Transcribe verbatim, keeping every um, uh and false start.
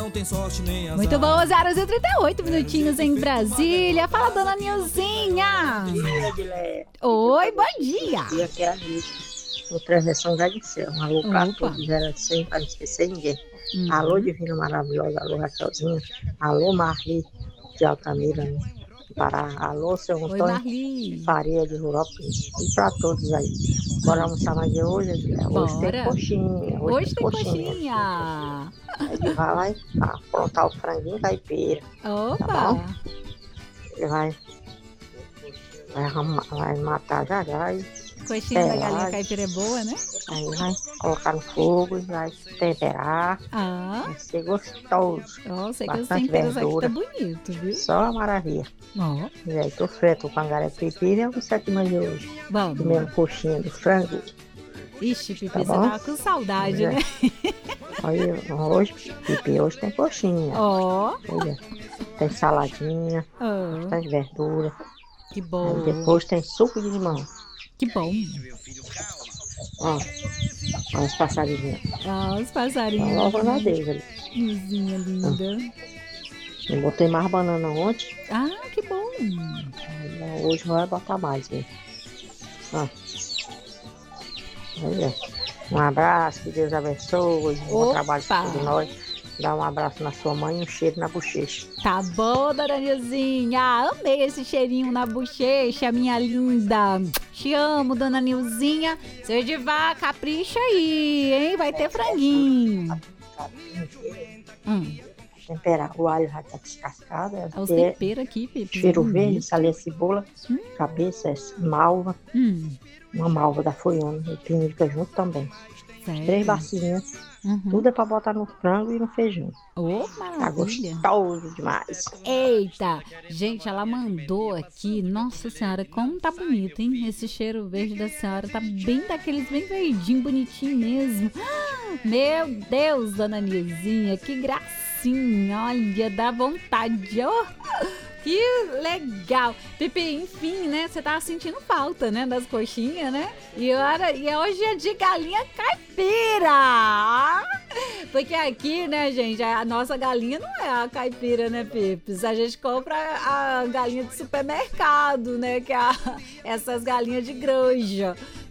não tem sorte nem azar. Muito bom, zero e trinta e oito minutinhos em Brasília. Fala, dona Nilzinha. Oi, bom dia. E aqui é a Nilzinha. O Transversão já disse, um alô pra Opa. todos, zero cem, para não esquecer ninguém. Uhum. Alô, Divina Maravilhosa, alô, Raquelzinha, alô, Marli de Altamira, né? Pará, alô, seu Oi, Antônio Marli. Faria de Rurópolis, e pra todos aí. Bora almoçar mais de hoje, Edilé? Hoje Bora. tem coxinha. Hoje, Hoje tem coxinha. Ele vai lá e aprontar o franguinho caipira. Opa. Tá bom? Ele vai, vai, arrumar, vai matar já já e Coxinha da É, galinha ai. caipira é boa, né? aí vai colocar no fogo e vai temperar. Ah, Vai ser gostoso. ó, sei que os Bastante temperos aqui verdura. tá bonito, viu? Só uma maravilha. Ó, E aí, tô feito com a galera pepira e eu sete mais de hoje. vamos. Comendo coxinha do frango. Ixi, Pipi, Tá você bom? tava com saudade, É. né? Aí, hoje, pipi, hoje tem coxinha. Ó, Olha, tem saladinha, ó, bastante verdura. que Aí bom. depois tem suco de limão. Que bom. Ó, ó os passarinhos. Ah, os Tá passarinhos. louvando a Deus ali. Nilzinha linda. Eu botei mais banana ontem. Ah, que bom. Aí, hoje vai botar mais, né? Ó. Olha. Um abraço, que Deus abençoe. Um bom Opa. trabalho para todos nós. Dá um abraço na sua mãe e um cheiro na bochecha. Tá bom, dona Nilzinha. Amei esse cheirinho na bochecha, minha linda. Te amo, dona Nilzinha. Seu de vaca, capricha aí, hein? Vai ter franguinho. Hum, Temperar. O alho já tá descascado. É olha os ter temperos aqui, Pipi. cheiro Hum, verde, salé, cebola, cabeça, é malva. Hum, Uma malva da folhona. E pinica junto também. certo. Três bacinhas. Uhum. Tudo é pra botar no frango e no feijão. Ô, Tá maravilha. gostoso demais. Eita! Gente, ela mandou aqui. Nossa senhora, como tá bonito, hein? Esse cheiro verde da senhora tá bem daqueles bem verdinho, bonitinho mesmo. Ah, meu Deus, dona Nilzinha, que gracinha. Olha, dá vontade. Oh, que legal. Pipi, enfim, né? Você tava sentindo falta, né? Das coxinhas, né? E, ora, e hoje é de galinha caipira. Ah, porque aqui, né, gente, a nossa galinha não é a caipira, né, Pipes? A gente compra a galinha de supermercado, né? Que é a, essas galinhas de granja.